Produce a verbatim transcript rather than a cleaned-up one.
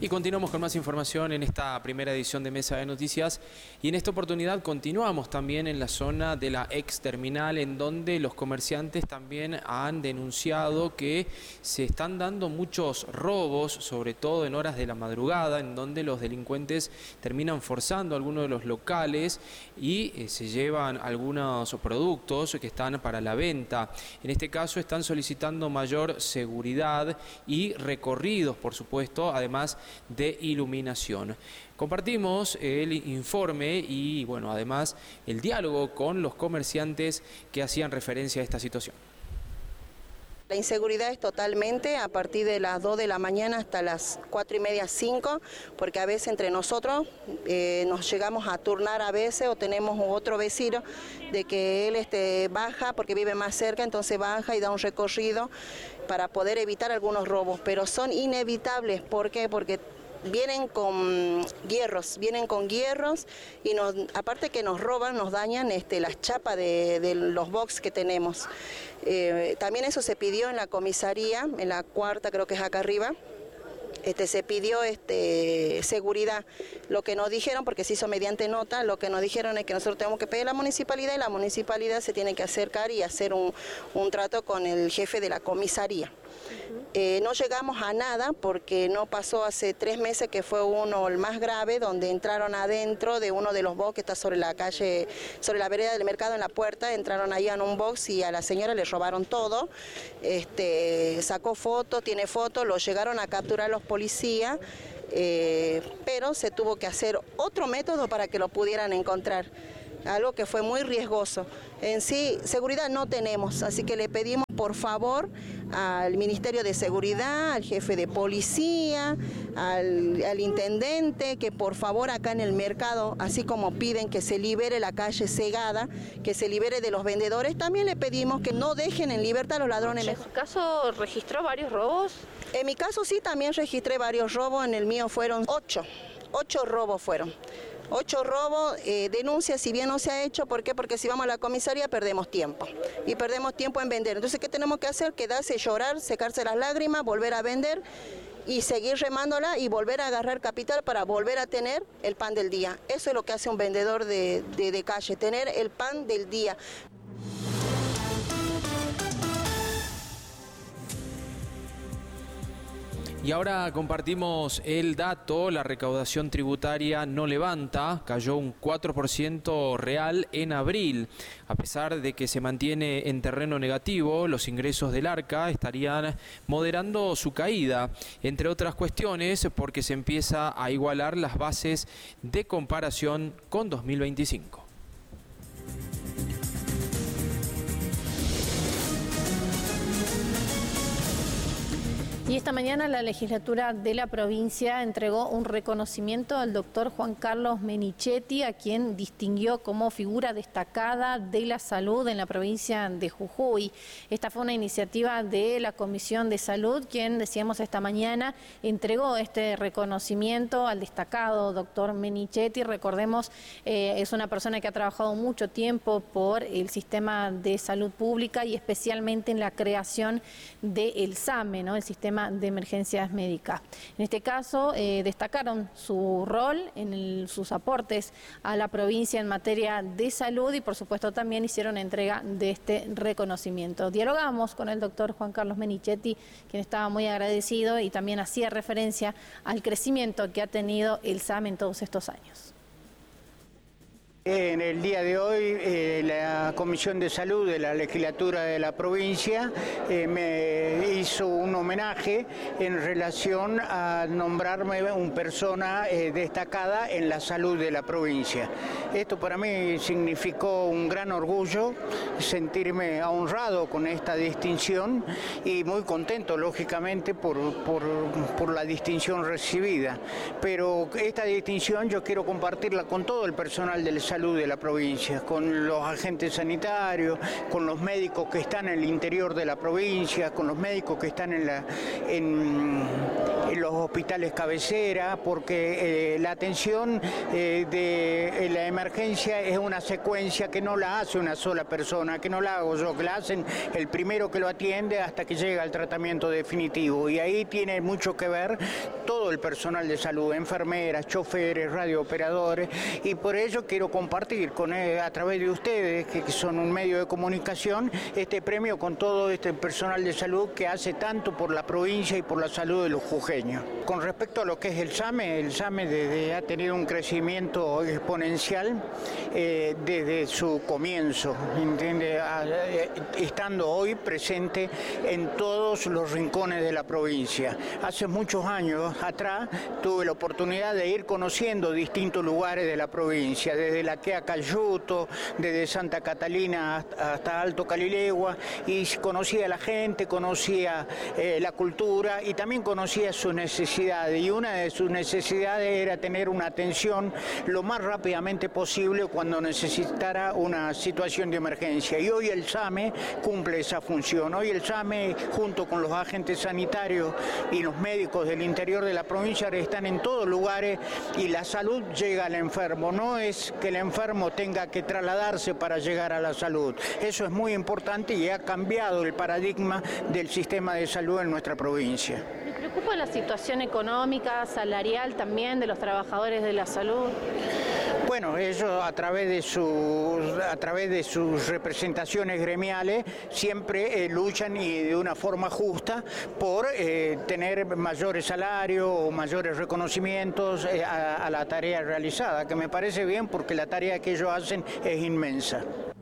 Y continuamos con más información en esta primera edición de Mesa de Noticias y en esta oportunidad continuamos también en la zona de la ex terminal, en donde los comerciantes también han denunciado que se están dando muchos robos, sobre todo en horas de la madrugada, en donde los delincuentes terminan forzando algunos de los locales y eh, se llevan algunos productos que están para la venta. En este caso están solicitando mayor seguridad y recorridos, por supuesto, además de iluminación. Compartimos el informe y, bueno, además el diálogo con los comerciantes que hacían referencia a esta situación. La inseguridad es totalmente a partir de las dos de la mañana hasta las cuatro y media, cinco, porque a veces entre nosotros eh, nos llegamos a turnar a veces, o tenemos otro vecino de que él este, baja porque vive más cerca, entonces baja y da un recorrido para poder evitar algunos robos, pero son inevitables. ¿Por qué? Porque vienen con hierros, vienen con hierros y nos, aparte que nos roban, nos dañan este, las chapas de, de los box que tenemos. Eh, también eso se pidió en la comisaría, en la cuarta creo que es acá arriba. Este, se pidió este, seguridad. Lo que nos dijeron, porque se hizo mediante nota, lo que nos dijeron es que nosotros tenemos que pedir a la municipalidad y la municipalidad se tiene que acercar y hacer un, un trato con el jefe de la comisaría. Uh-huh. eh, no llegamos a nada porque no pasó hace tres meses que fue uno el más grave, donde entraron adentro de uno de los box que está sobre la calle, sobre la vereda del mercado en la puerta, entraron ahí en un box y a la señora le robaron todo. Este, sacó fotos, tiene fotos, lo llegaron a capturar los policía, eh, pero se tuvo que hacer otro método para que lo pudieran encontrar, algo que fue muy riesgoso. En sí, seguridad no tenemos, así que le pedimos por favor al Ministerio de Seguridad, al jefe de policía, al, al intendente, que por favor acá en el mercado, así como piden que se libere la calle cegada, que se libere de los vendedores, también le pedimos que no dejen en libertad a los ladrones. ¿En su caso registró varios robos? En mi caso sí, también registré varios robos, en el mío fueron ocho, ocho robos fueron. Ocho robos, eh, denuncias, si bien no se ha hecho, ¿por qué? Porque si vamos a la comisaría perdemos tiempo, y perdemos tiempo en vender. Entonces, ¿qué tenemos que hacer? Quedarse, llorar, secarse las lágrimas, volver a vender y seguir remándola y volver a agarrar capital para volver a tener el pan del día. Eso es lo que hace un vendedor de, de, de calle, tener el pan del día. Y ahora compartimos el dato. La recaudación tributaria no levanta, cayó un cuatro por ciento real en abril. A pesar de que se mantiene en terreno negativo, los ingresos del Arca estarían moderando su caída, entre otras cuestiones porque se empieza a igualar las bases de comparación con dos mil veinticinco. Y esta mañana la legislatura de la provincia entregó un reconocimiento al doctor Juan Carlos Menichetti, a quien distinguió como figura destacada de la salud en la provincia de Jujuy. Esta fue una iniciativa de la Comisión de Salud, quien, decíamos esta mañana, entregó este reconocimiento al destacado doctor Menichetti. Recordemos, eh, es una persona que ha trabajado mucho tiempo por el sistema de salud pública y especialmente en la creación del SAME, ¿no? El sistema de emergencias médicas. En este caso, eh, destacaron su rol en el, sus aportes a la provincia en materia de salud y, por supuesto, también hicieron entrega de este reconocimiento. Dialogamos con el doctor Juan Carlos Menichetti, quien estaba muy agradecido y también hacía referencia al crecimiento que ha tenido el SAME en todos estos años. En el día de hoy, eh, la Comisión de Salud de la Legislatura de la provincia eh, me hizo un homenaje en relación a nombrarme una persona eh, destacada en la salud de la provincia. Esto para mí significó un gran orgullo, sentirme honrado con esta distinción y muy contento, lógicamente, por, por, por la distinción recibida. Pero esta distinción yo quiero compartirla con todo el personal del salud de la provincia, con los agentes sanitarios, con los médicos que están en el interior de la provincia, con los médicos que están en, la, en, en los los hospitales cabecera, porque eh, la atención eh, de la emergencia es una secuencia que no la hace una sola persona, que no la hago yo, que la hacen el primero que lo atiende hasta que llega al tratamiento definitivo. Y ahí tiene mucho que ver todo el personal de salud, enfermeras, choferes, radiooperadores, y por ello quiero compartir con eh, a través de ustedes, que, que son un medio de comunicación, este premio con todo este personal de salud que hace tanto por la provincia y por la salud de los jujeños. Con respecto a lo que es el SAME, el SAME desde, ha tenido un crecimiento exponencial eh, desde su comienzo, ¿entiende? A, eh, estando hoy presente en todos los rincones de la provincia. Hace muchos años atrás tuve la oportunidad de ir conociendo distintos lugares de la provincia, desde la Quea Cayuto, desde Santa Catalina hasta, hasta Alto Calilegua, y conocía a la gente, conocía eh, la cultura y también conocía sus necesidades, y una de sus necesidades era tener una atención lo más rápidamente posible cuando necesitara una situación de emergencia, y hoy el SAME cumple esa función. Hoy el SAME, junto con los agentes sanitarios y los médicos del interior de la provincia, están en todos lugares y la salud llega al enfermo. No es que el enfermo tenga que trasladarse para llegar a la salud. Eso es muy importante y ha cambiado el paradigma del sistema de salud en nuestra provincia. ¿Le preocupa la situación económica, salarial también de los trabajadores de la salud? Bueno, ellos a través de sus, a través de sus representaciones gremiales siempre eh, luchan y de una forma justa por eh, tener mayores salarios o mayores reconocimientos eh, a, a la tarea realizada, que me parece bien porque la tarea que ellos hacen es inmensa.